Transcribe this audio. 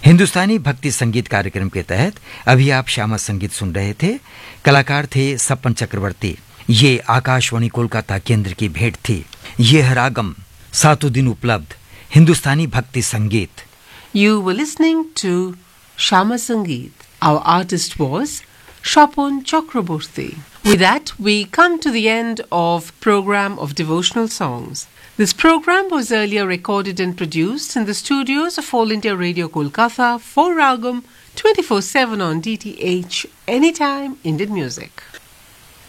हिंदुस्तानी भक्ति संगीत कार्यक्रम के तहत अभी आप श्यामा संगीत सुन रहे थे। कलाकार थे सपन चक्रवर्ती। ये आकाशवाणी कोलकाता केंद्र की भेंट थी। ये है रागम, सातों दिन उपलब्ध हिंदुस्तानी भक्ति संगीत। You were listening to Shama Sangeet. Our artist was Shapon Chakraborty. With that, we come to the end of program of devotional songs. This program was earlier recorded and produced in the studios of All India Radio Kolkata for Ragam 24/7 on DTH Anytime Indian Music.